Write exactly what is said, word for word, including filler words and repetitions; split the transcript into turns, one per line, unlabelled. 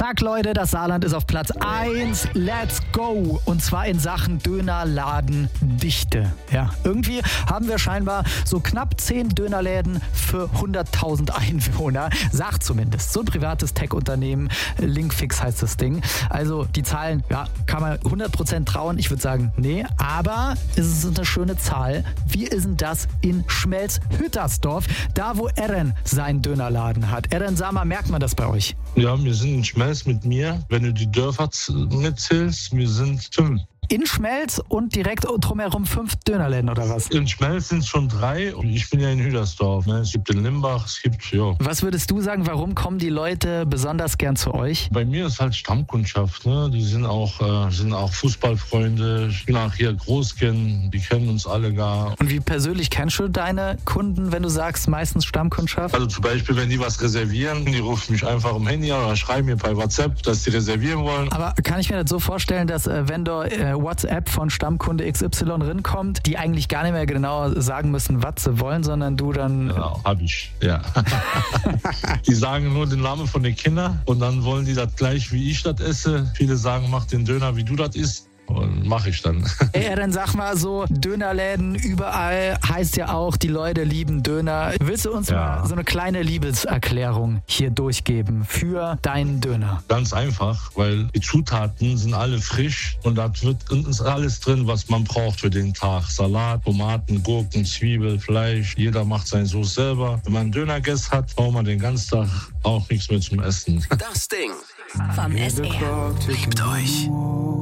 zack, Leute, das Saarland ist auf Platz eins. Let's go. Und zwar in Sachen Dönerladendichte. Ja, irgendwie haben wir scheinbar so knapp zehn Dönerläden für hunderttausend Einwohner. Sagt zumindest so ein privates Tech-Unternehmen. Linkfix heißt das Ding. Also die Zahlen, ja, kann man hundert Prozent trauen. Ich würde sagen, nee. Aber es ist eine schöne Zahl. Wie ist denn das in Schmelz-Hüttersdorf? Da, wo Eren seinen Dönerladen hat. Eren, sag mal, merkt man das bei euch?
Ja, wir sind in Schmelz mit mir. Wenn du die Dörfer mitzählst, wir sind fünf.
In Schmelz und direkt drumherum fünf Dönerläden oder was?
In Schmelz sind es schon drei und ich bin ja in Hüttersdorf. Ne? Es gibt den Limbach, es gibt, ja.
Was würdest du sagen, warum kommen die Leute besonders gern zu euch?
Bei mir ist halt Stammkundschaft. Ne? Die sind auch, äh, sind auch Fußballfreunde. Ich bin auch hier Großkind, die kennen uns alle gar.
Und wie persönlich kennst du deine Kunden, wenn du sagst, meistens Stammkundschaft?
Also zum Beispiel, wenn die was reservieren, die rufen mich einfach am Handy an oder schreiben mir bei WhatsApp, dass die reservieren wollen.
Aber kann ich mir das so vorstellen, dass äh, wenn du äh, WhatsApp von Stammkunde X Y rinkommt, die eigentlich gar nicht mehr genau sagen müssen, was sie wollen, sondern du dann...
Genau, hab ich, ja. Die sagen nur den Namen von den Kindern und dann wollen die das gleich, wie ich das esse. Viele sagen, mach den Döner, wie du das isst. Und mache ich dann.
Ey, dann sag mal so, Dönerläden überall heißt ja auch, die Leute lieben Döner. Willst du uns ja. mal so eine kleine Liebeserklärung hier durchgeben für deinen Döner?
Ganz einfach, weil die Zutaten sind alle frisch und da wird ist alles drin, was man braucht für den Tag. Salat, Tomaten, Gurken, Zwiebel, Fleisch. Jeder macht seine Soße selber. Wenn man einen Dönergast hat, braucht man den ganzen Tag auch nichts mehr zum Essen.
Das Ding vom S R. Liebt euch.